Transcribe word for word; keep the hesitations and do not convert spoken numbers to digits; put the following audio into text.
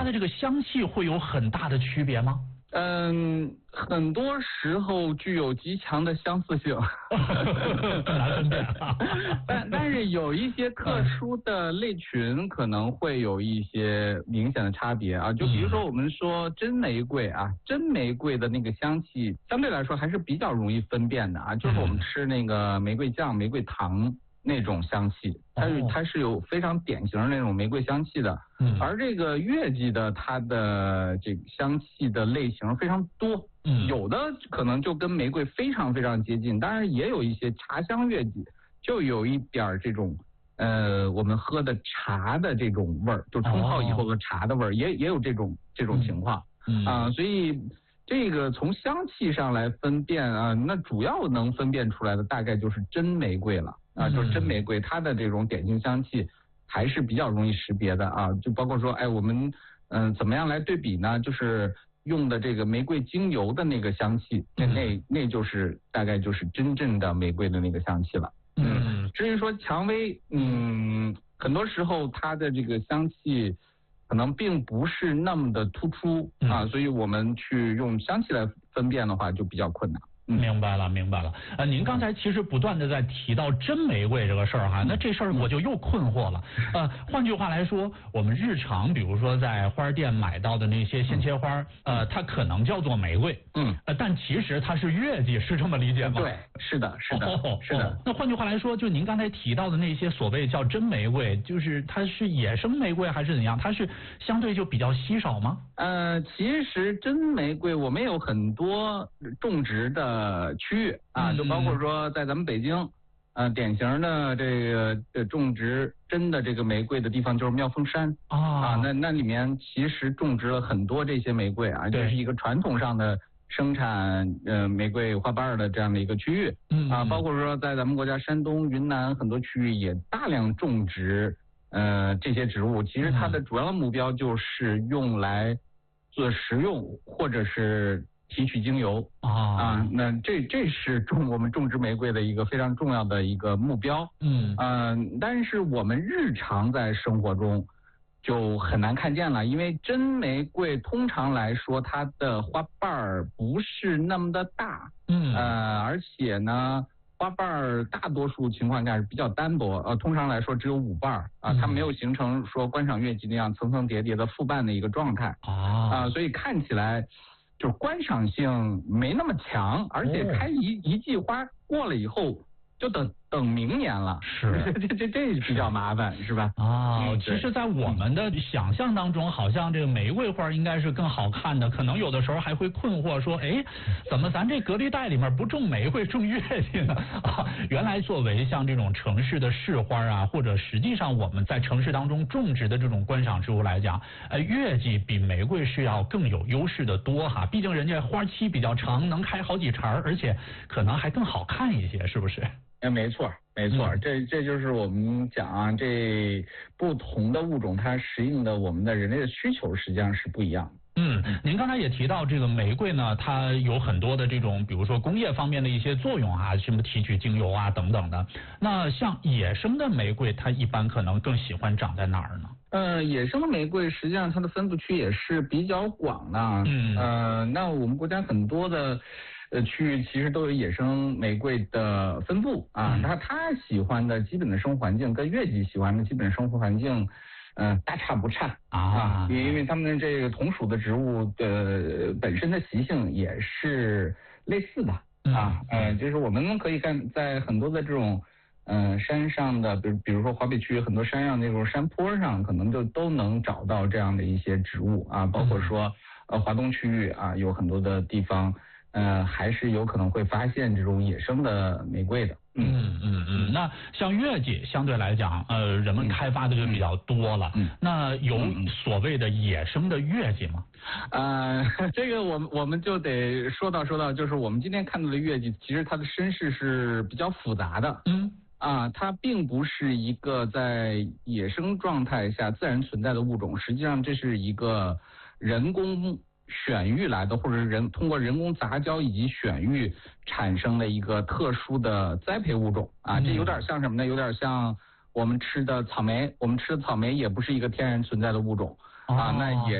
它的这个香气会有很大的区别吗？ 嗯，很多时候具有极强的相似性， 很难分辨。 但但是有一些特殊的类群可能会有一些明显的差别啊，就比如说我们说真玫瑰啊，真玫瑰的那个香气相对来说还是比较容易分辨的啊，就是我们吃那个玫瑰酱、玫瑰糖那种香气，它是它是有非常典型的那种玫瑰香气的。嗯，而这个月季的它的这个香气的类型非常多，嗯，有的可能就跟玫瑰非常非常接近，当然也有一些茶香月季，就有一点这种呃我们喝的茶的这种味儿，就冲泡以后的茶的味儿，哦，也也有这种这种情况，嗯啊，所以这个从香气上来分辨啊，那主要能分辨出来的大概就是真玫瑰了啊，就是真玫瑰它的这种典型香气还是比较容易识别的啊，就包括说，哎，我们嗯、呃、怎么样来对比呢？就是用的这个玫瑰精油的那个香气，那那那就是大概就是真正的玫瑰的那个香气了。嗯，至于说蔷薇，嗯，很多时候它的这个香气可能并不是那么的突出啊，所以我们去用香气来分辨的话就比较困难。 嗯、明白了，明白了。呃，您刚才其实不断的在提到真玫瑰这个事儿哈，那这事儿我就又困惑了。呃，换句话来说，我们日常比如说在花店买到的那些鲜切花，呃，它可能叫做玫瑰，嗯，呃，但其实它是月季，是这么理解吗？ 对，是的，是的，哦、是的、哦。 那换句话来说，就您刚才提到的那些所谓叫真玫瑰，就是它是野生玫瑰还是怎样？它是相对就比较稀少吗？ 呃，其实真玫瑰我们有很多种植的。呃，区域啊，就包括说在咱们北京，呃，典型的这个呃种植真的这个玫瑰的地方就是妙峰山啊，啊那那里面其实种植了很多这些玫瑰啊，这是一个传统上的生产呃玫瑰花瓣的这样的一个区域，嗯啊，包括说在咱们国家山东、云南很多区域也大量种植呃这些植物，其实它的主要目标就是用来做食用或者是提取精油啊啊，那这这是种我们种植玫瑰的一个非常重要的一个目标。嗯嗯、呃，但是我们日常在生活中就很难看见了，因为真玫瑰通常来说它的花瓣儿不是那么的大，嗯呃，而且呢花瓣儿大多数情况下是比较单薄，呃，通常来说只有五瓣儿啊，它没有形成说观赏月季那样层层叠叠的复瓣的一个状态啊啊，所以看起来。就是观赏性没那么强，而且开一、哦、一季花过了以后，就等等明年了， 是这这这比较麻烦，是吧？ 啊、嗯，其实，在我们的想象当中，好像这个玫瑰花应该是更好看的，可能有的时候还会困惑说，哎，怎么咱这隔离带里面不种玫瑰，种月季呢？啊，原来作为像这种城市的市花啊，或者实际上我们在城市当中种植的这种观赏植物来讲，呃，月季比玫瑰是要更有优势的多哈，毕竟人家花期比较长，能开好几茬，而且可能还更好看一些，是不是？ 哎，没错，没错，嗯、这这就是我们讲啊，这不同的物种它适应的我们的人类的需求实际上是不一样的。 嗯，您刚才也提到这个玫瑰呢，它有很多的这种，比如说工业方面的一些作用啊，什么提取精油啊等等的。那像野生的玫瑰，它一般可能更喜欢长在哪儿呢？ 呃，野生的玫瑰实际上它的分布区也是比较广的。嗯，呃，那我们国家很多的。呃，区域其实都有野生玫瑰的分布啊，它它喜欢的基本的生活环境跟月季喜欢的基本生活环境，嗯、呃，大差不差啊，因为因为它们这个同属的植物的本身的习性也是类似的啊，呃，就是我们可以看在很多的这种嗯、呃、山上的，比如比如说华北区很多山上那种山坡上，可能就都能找到这样的一些植物啊，包括说呃华东区域啊有很多的地方。呃，还是有可能会发现这种野生的玫瑰的。 嗯嗯嗯。那像月季相对来讲，呃，人们开发的就比较多了。嗯。那有所谓的野生的月季吗？ 呃，这个我们我们就得说到说到，就是我们今天看到的月季，其实它的身世是比较复杂的。嗯。啊，它并不是一个在野生状态下自然存在的物种，实际上这是一个人工。选育来的，或者是人通过人工杂交以及选育产生的一个特殊的栽培物种啊，这有点像什么呢？有点像我们吃的草莓，我们吃的草莓也不是一个天然存在的物种啊，那也。